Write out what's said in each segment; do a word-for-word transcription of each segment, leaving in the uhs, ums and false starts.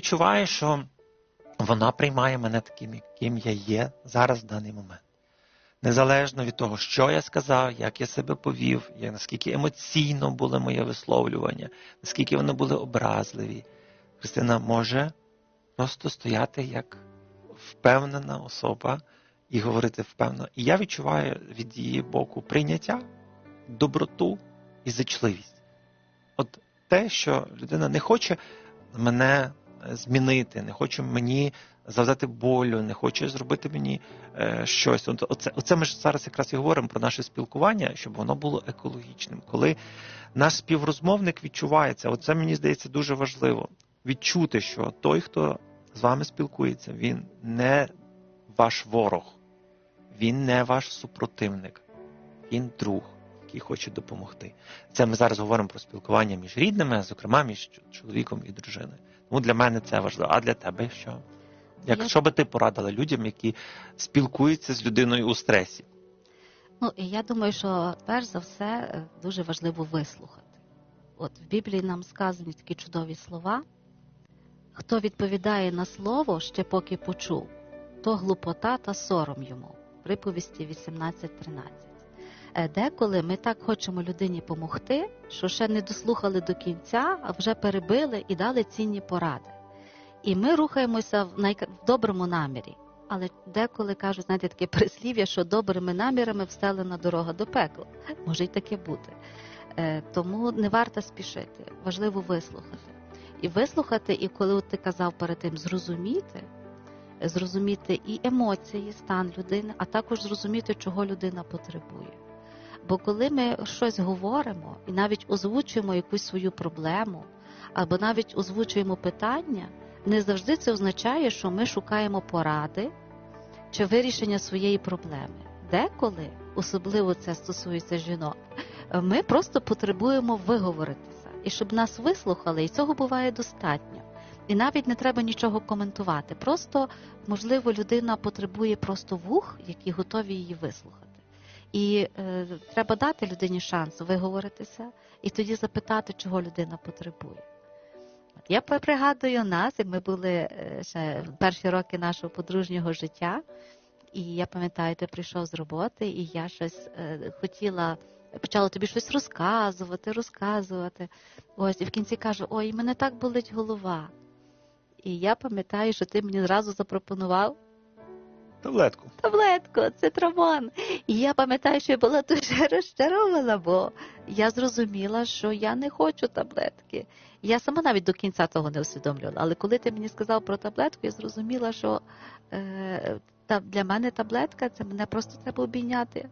відчуваю, що вона приймає мене таким, яким я є зараз в даний момент. Незалежно від того, що я сказав, як я себе повів, як, наскільки емоційно було моє висловлювання, наскільки вони були образливі. Христина може просто стояти як впевнена особа і говорити впевнено. І я відчуваю від її боку прийняття, доброту і зачливість. От те, що людина не хоче мене змінити, не хоче мені завдати болю, не хоче зробити мені е, щось. От, оце, оце ми ж зараз якраз і говоримо про наше спілкування, щоб воно було екологічним. Коли наш співрозмовник відчувається, оце, мені здається, дуже важливо, відчути, що той, хто з вами спілкується, він не ваш ворог, він не ваш супротивник, він друг, який хоче допомогти. Це ми зараз говоримо про спілкування між рідними, зокрема між чоловіком і дружиною. Тому для мене це важливо. А для тебе що? Як, я... Що би ти порадила людям, які спілкуються з людиною у стресі? Ну, і я думаю, що перш за все дуже важливо вислухати. От в Біблії нам сказані такі чудові слова. Хто відповідає на слово, ще поки почув, то глупота та сором йому. Приповісті вісімнадцять тринадцять. Деколи ми так хочемо людині допомогти, що ще не дослухали до кінця, а вже перебили і дали цінні поради. І ми рухаємося в, най... в доброму намірі. Але деколи кажуть, знаєте, таке прислів'я, що добрими намірами встелена дорога до пекла. Може й таке бути. Е, тому не варто спішити. Важливо вислухати. І вислухати, і коли ти казав перед тим, зрозуміти, зрозуміти і емоції, стан людини, а також зрозуміти, чого людина потребує. Бо коли ми щось говоримо і навіть озвучуємо якусь свою проблему, або навіть озвучуємо питання, не завжди це означає, що ми шукаємо поради чи вирішення своєї проблеми. Деколи, особливо це стосується жінок, ми просто потребуємо виговоритися. І щоб нас вислухали, і цього буває достатньо. І навіть не треба нічого коментувати. Просто, можливо, людина потребує просто вух, які готові її вислухати. І е, треба дати людині шанс виговоритися і тоді запитати, чого людина потребує. Я пригадую нас, як ми були ще в перші роки нашого подружнього життя, і я пам'ятаю, ти прийшов з роботи, і я щось е, хотіла, почала тобі щось розказувати, розказувати. Ось, і в кінці кажу, ой, мене так болить голова. І я пам'ятаю, що ти мені зразу запропонував Таблетку. Таблетку, цитрамон. І я пам'ятаю, що я була дуже розчарована, бо я зрозуміла, що я не хочу таблетки. Я сама навіть до кінця того не усвідомлювала. Але коли ти мені сказав про таблетку, я зрозуміла, що е, та, для мене таблетка, це мене просто треба обійняти.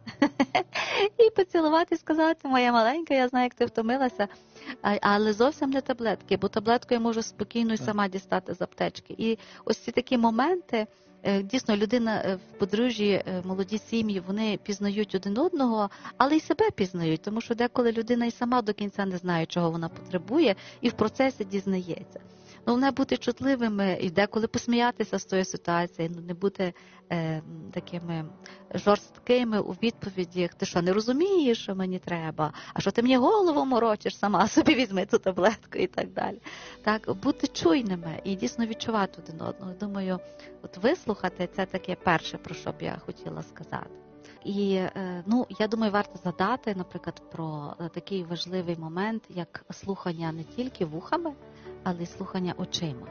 І поцілувати, і сказати, моя маленька, я знаю, як ти втомилася. А, але зовсім не таблетки, бо таблетку я можу спокійно і сама дістати з аптечки. І ось ці такі моменти, дійсно, людина в подружжі, молоді сім'ї, вони пізнають один одного, але й себе пізнають, тому що деколи людина і сама до кінця не знає, чого вона потребує, і в процесі дізнається. Головне бути чутливими і деколи посміятися з тої ситуації, ну, не бути е, такими жорсткими у відповіді, ти що, не розумієш, що мені треба, а що ти мені голову морочиш, сама собі візьми цю таблетку і так далі. Так, бути чуйними і дійсно відчувати один одного. Думаю, от вислухати – це таке перше, про що б я хотіла сказати. І, ну, я думаю, варто згадати, наприклад, про такий важливий момент, як слухання не тільки вухами, але й слухання очима.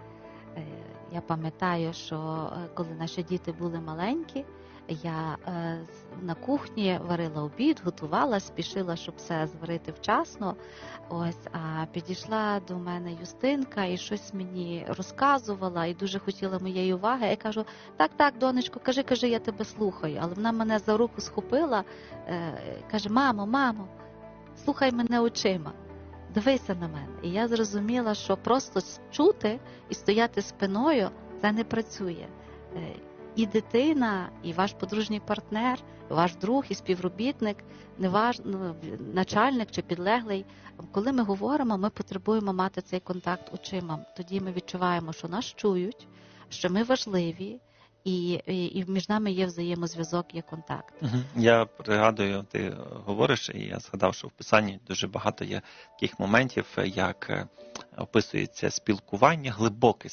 Я пам'ятаю, що коли наші діти були маленькі, я на кухні варила обід, готувала, спішила, щоб все зварити вчасно. Ось, а підійшла до мене Юстинка і щось мені розказувала, і дуже хотіла моєї уваги. Я кажу, так, так, донечко, кажи, кажи, я тебе слухаю. Але вона мене за руку схопила, каже, мамо, мамо, слухай мене очима. Дивися на мене. І я зрозуміла, що просто чути і стояти спиною – це не працює. І дитина, і ваш подружній партнер, ваш друг і співробітник, не ваш, ну, начальник чи підлеглий. Коли ми говоримо, ми потребуємо мати цей контакт очима. Тоді ми відчуваємо, що нас чують, що ми важливі, і, і, і між нами є взаємозв'язок, є контакт. Угу. Я пригадую, ти говориш, і я згадав, що в Писанні дуже багато є таких моментів, як описується спілкування, глибоке